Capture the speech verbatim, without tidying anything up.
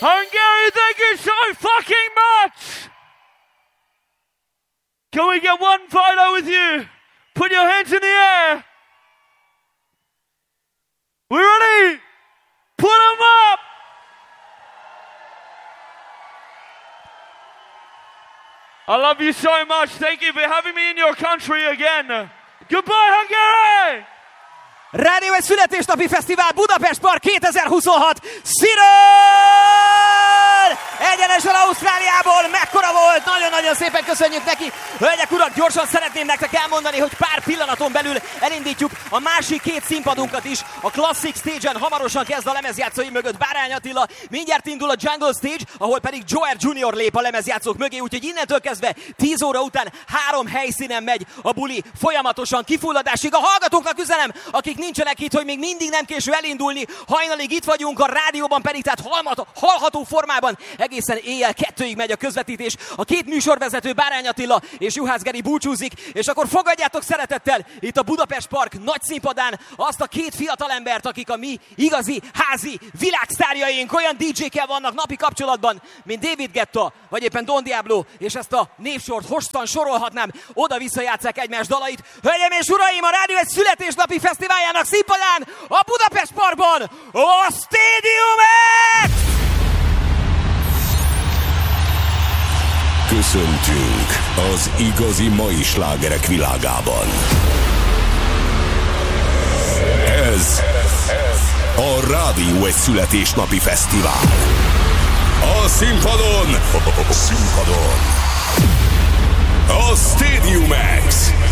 Hungary, thank you so fucking much! Can we get one photo with you? Put your hands in the air. We ready? Put them up! I love you so much. Thank you for having me in your country again. Goodbye, Hungary! Rádió egy születésnapi fesztivál Budapest Park kétezer-huszonhat. Cyril! Egyenesen Ausztráliából, mekkora volt, nagyon-nagyon szépen köszönjük neki. Hölgyek, urak, gyorsan szeretném nektek elmondani, hogy pár pillanaton belül elindítjuk a másik két színpadunkat is. A Classic Stage-en hamarosan kezd a lemezjátszói mögött Bárány Attila, mindjárt indul a Jungle Stage, ahol pedig Joer junior lép a lemezjátszók mögé, úgyhogy innentől kezdve tíz óra után három helyszínen megy a buli folyamatosan kifulladásig. A hallgatóknak üzenem, akik nincsenek itt, hogy még mindig nem késő elindulni, hajnalig itt vagyunk, a rádióban pedig, tehát hallható, hallható formában egészen éjjel kettőig megy a közvetítés. A két műsorvezető Bárány Attila és Juhász Geri búcsúzik, és akkor fogadjátok szeretettel itt a Budapest Park nagy színpadán azt a két fiatalembert, akik a mi igazi, házi világsztárjaink, olyan dé dzsékkel vannak napi kapcsolatban, mint David Guetta, vagy éppen Don Diablo, és ezt a névsort hosszan sorolhatnám, oda-vissza játsszák egymás dalait. Hölgyeim és uraim, a rádió egy születésnapi fesztiváljának színpadán, a Budapest Parkban, a Stadium X! Köszöntünk az igazi mai slágerek világában. Ez a Rádió egy születésnapi fesztivál. A színpadon, a színpadon, a Stadium X.